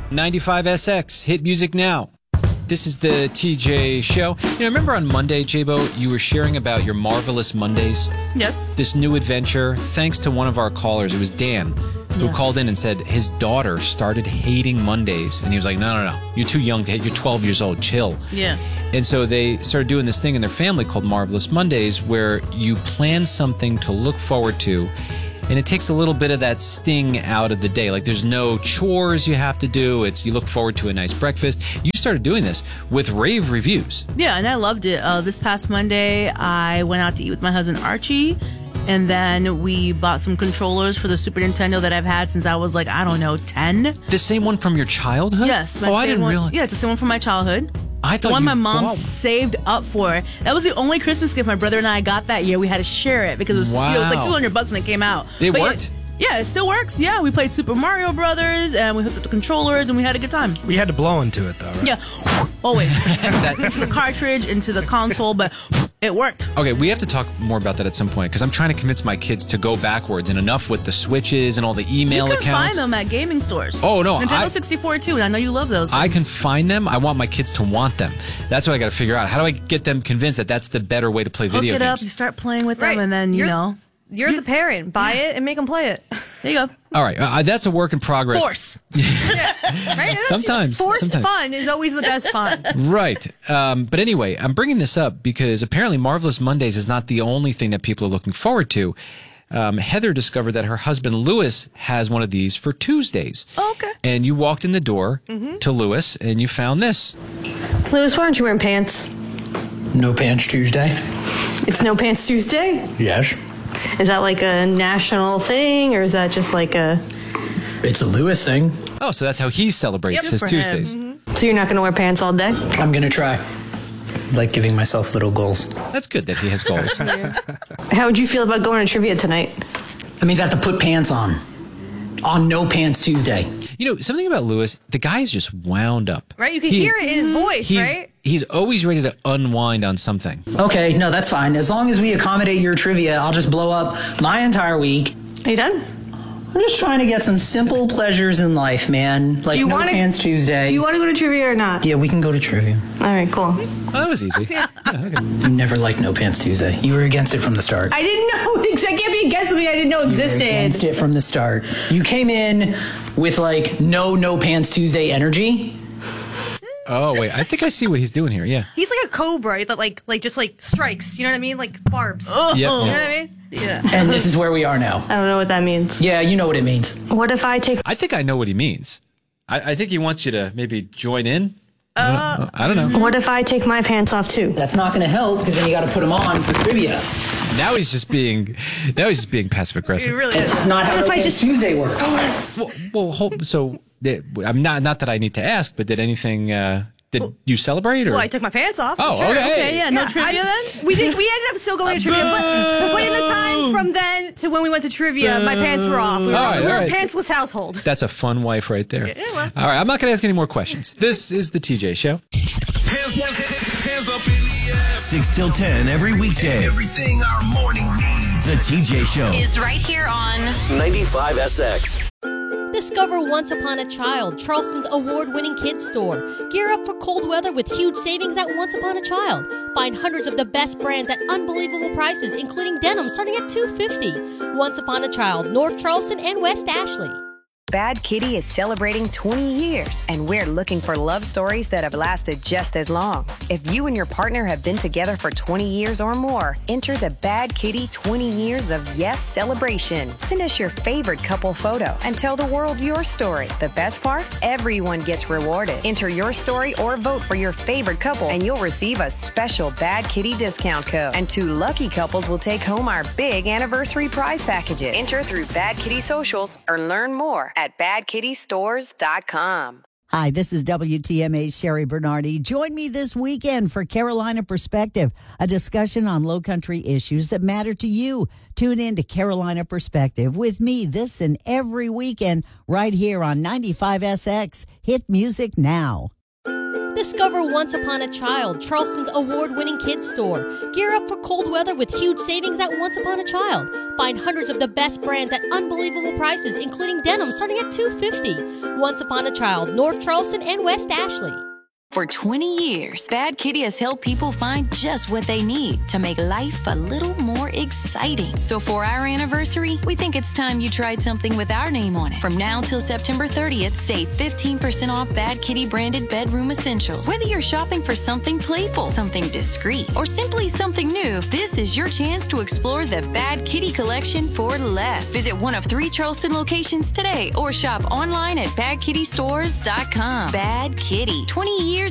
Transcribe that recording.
95SX, hit music now. This is the TJ Show. Remember on Monday, J-Bo, you were sharing about your Marvelous Mondays? Yes. This new adventure, thanks to one of our callers. It was Dan, who called in and said his daughter started hating Mondays. And he was like, no. You're too young to hate. You're 12 years old. Chill. Yeah. And so they started doing this thing in their family called Marvelous Mondays, where you plan something to look forward to. And it takes a little bit of that sting out of the day. Like there's no chores you have to do. You look forward to a nice breakfast. You started doing this with rave reviews. Yeah, and I loved it. This past Monday, I went out to eat with my husband Archie. And then we bought some controllers for the Super Nintendo that I've had since I was 10. The same one from your childhood? Yes. I didn't realize. Yeah, it's the same one from my childhood. I thought the one my mom saved up for. That was the only Christmas gift my brother and I got that year. We had to share it because it was like $200 when it came out. It worked? Yeah, it still works. Yeah, we played Super Mario Brothers and we hooked up the controllers and we had a good time. We had to blow into it though, right? Yeah, always. Into the cartridge, into the console, but it worked. Okay, we have to talk more about that at some point because I'm trying to convince my kids to go backwards and enough with the Switches and all the email accounts. You can find them at gaming stores. Oh, no. Nintendo 64 too, and I know you love those things. I can find them. I want my kids to want them. That's what I got to figure out. How do I get them convinced that that's the better way to play video games? Hook it up, you start playing with them, and then, You're the parent. Buy it and make them play it. There you go. All right. That's a work in progress. Force. Right? Sometimes. Forced fun is always the best fun. Right. But anyway, I'm bringing this up because apparently Marvelous Mondays is not the only thing that people are looking forward to. Heather discovered that her husband Lewis has one of these for Tuesdays. Oh, okay. And you walked in the door to Lewis and you found this. Lewis, why aren't you wearing pants? No Pants Tuesday? It's No Pants Tuesday? Yes. Is that like a national thing, or is that just like a... It's a Lewis thing. Oh, so that's how he celebrates his for Tuesdays. So you're not going to wear pants all day? I'm going to try. Like giving myself little goals. That's good that he has goals. How would you feel about going to trivia tonight? That means I have to put pants on No Pants Tuesday. Something about Lewis, the guy's just wound up. Right? You can hear it in his voice, right? He's always ready to unwind on something. Okay, no, that's fine. As long as we accommodate your trivia, I'll just blow up my entire week. Are you done? I'm just trying to get some simple pleasures in life, man. Like No Pants Tuesday. Do you want to go to trivia or not? Yeah, we can go to trivia. All right, cool. Oh, that was easy. Okay. You never liked No Pants Tuesday. You were against it from the start. I didn't know. I can't be against something I didn't know existed. You were against it from the start. You came in with No Pants Tuesday energy. Oh, wait. I think I see what he's doing here. Yeah. He's like a cobra that just strikes. You know what I mean? Like barbs. Yep. You know what I mean? Yeah. And this is where we are now. I don't know what that means. Yeah, you know what it means. What if I take... I think I know what he means. I think he wants you to maybe join in. I don't know. What if I take my pants off too? That's not going to help because then you got to put them on for trivia. Now he's just being passive aggressive. It really is. Not how Tuesday works. So I'm not that I need to ask, but did anything? Did you celebrate? Or? Well, I took my pants off. Oh, sure. okay. Yeah, no trivia then? We ended up still going to trivia, but in the time from then to when we went to trivia, my pants were off. We were a pantsless household. That's a fun wife right there. Yeah, well. All right, I'm not going to ask any more questions. This is the TJ Show. Hands up in the air. 6 till 10 every weekday. And everything our morning needs. The TJ Show is right here on 95SX. Discover Once Upon a Child, Charleston's award-winning kids store. Gear up for cold weather with huge savings at Once Upon a Child. Find hundreds of the best brands at unbelievable prices, including denim starting at $250. Once Upon a Child, North Charleston and West Ashley. Bad Kitty is celebrating 20 years, and we're looking for love stories that have lasted just as long. If you and your partner have been together for 20 years or more, enter the Bad Kitty 20 Years of Yes celebration. Send us your favorite couple photo and tell the world your story. The best part? Everyone gets rewarded. Enter your story or vote for your favorite couple, and you'll receive a special Bad Kitty discount code. And 2 lucky couples will take home our big anniversary prize packages. Enter through Bad Kitty socials or learn more at badkittystores.com. Hi, this is WTMA's Sherry Bernardi. Join me this weekend for Carolina Perspective, a discussion on low country issues that matter to you. Tune in to Carolina Perspective with me this and every weekend right here on 95SX. Hit music now. Discover Once Upon a Child, Charleston's award-winning kids store. Gear up for cold weather with huge savings at Once Upon a Child. Find hundreds of the best brands at unbelievable prices, including denim starting at $250. Once Upon a Child, North Charleston and West Ashley. For 20 years, Bad Kitty has helped people find just what they need to make life a little more exciting. So for our anniversary, we think it's time you tried something with our name on it. From now till September 30th, save 15% off Bad Kitty branded bedroom essentials. Whether you're shopping for something playful, something discreet, or simply something new, this is your chance to explore the Bad Kitty collection for less. Visit one of 3 Charleston locations today or shop online at badkittystores.com. Bad Kitty, 20 years